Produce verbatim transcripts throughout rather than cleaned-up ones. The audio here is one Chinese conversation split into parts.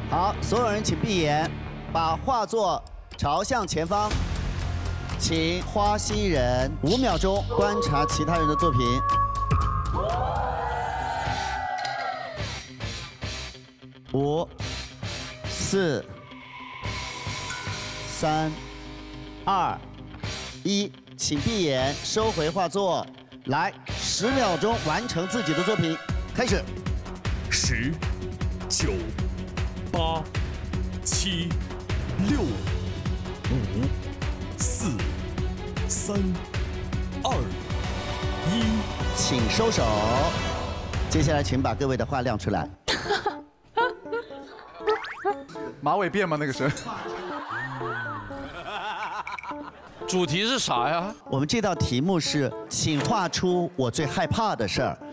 好，所有人请闭眼，把画作朝向前方，请花心人五秒钟观察其他人的作品。五、四、三、二、一，请闭眼，收回画作。来，十秒钟完成自己的作品，开始。 十、九、八、七、六、五、四、三、二、一， 请收手。接下来，请把各位的画亮出来。 马尾辫吗？那个是。 主题是啥呀？ 我们这道题目是，请画出我最害怕的事儿。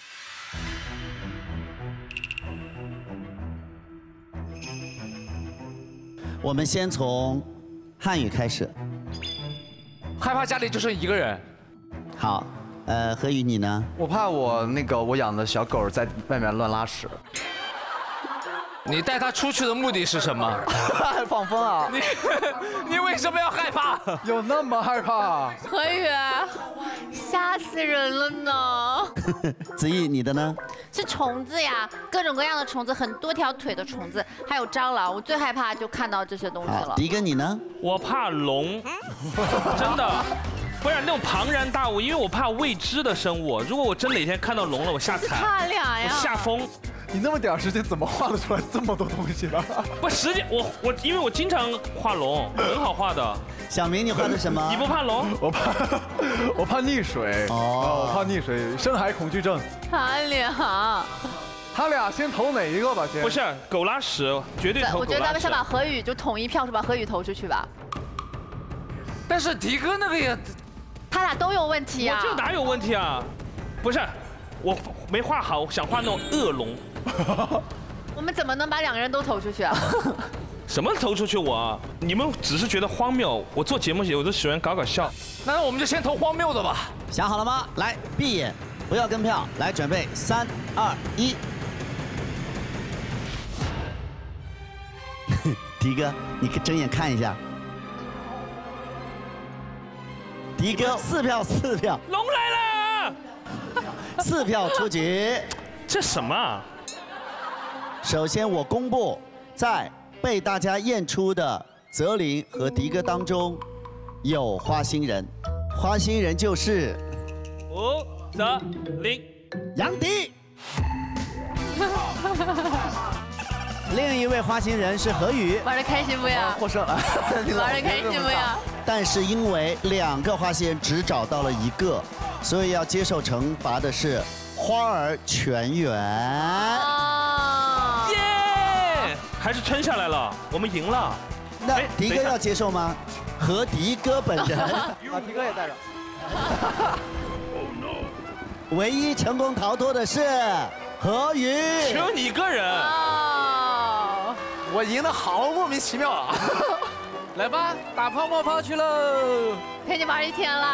我们先从汉语开始。 害怕家里就剩一个人。 好，呃，何宇你呢？ 我怕我那个我养的小狗在外面乱拉屎。 你带它出去的目的是什么？ 放风啊！ 你你为什么要害怕？ 有那么害怕？ 何宇，吓死人了呢！ 子毅，你的呢？ 是虫子呀，各种各样的虫子，很多条腿的虫子，还有蟑螂。我最害怕就看到这些东西了。 迪哥你呢？ 我怕龙，真的。不是那种庞然大物，因为我怕未知的生物。如果我真哪天看到龙了，我吓惨， 他俩呀， 我吓疯。 你那么点时间怎么画得出来这么多东西呢？ 不，时间我我因为我经常画龙，很好画的。 小明，你画的什么？ 你不怕龙？ 我怕，我怕溺水。哦，我怕溺水，深海恐惧症。 他俩， 他俩先投哪一个吧？先。 不是狗拉屎，绝对投狗拉屎。 我觉得咱们先把何宇就统一票数，把何宇投出去吧。 但是迪哥那个也， 他俩都有问题呀。 我这哪有问题啊？不是，我没画好，我想画那种恶龙。 我们怎么能把两个人都投出去啊？ 什么投出去我、啊？你们只是觉得荒谬。我做节目有的喜欢搞搞笑。 那我们就先投荒谬的吧。 想好了吗？来，闭眼，不要跟票。来，准备，三、二、一。迪哥，你睁眼看一下。迪哥，四票，四票。 龙来了！ 四票出局。 这什么、啊？ 首先，我公布在被大家验出的泽林和迪哥当中，有花心人，花心人就是五、泽林、 杨迪。另一位花心人是何宇， 玩的开心不呀？ 获胜了， 玩的开心不呀？ 但是因为两个花心人只找到了一个，所以要接受惩罚的是花儿全员。 哦， 耶！还是撑下来了，我们赢了。 那迪哥要接受吗？和迪哥本人， 把迪哥也带着。 唯一成功逃脱的是何宇。 只有你一个人。 哦， 我赢得好莫名其妙啊！ 来吧，打泡沫炮去喽！ 陪你玩一天了。